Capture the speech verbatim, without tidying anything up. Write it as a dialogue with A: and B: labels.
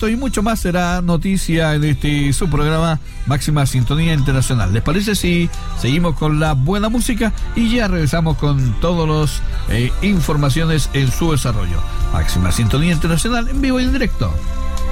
A: Esto y mucho más será noticia en este su programa Máxima Sintonía Internacional. ¿Les parece si seguimos con la buena música y ya regresamos con todas las eh, informaciones en su desarrollo? Máxima Sintonía Internacional en vivo y en directo.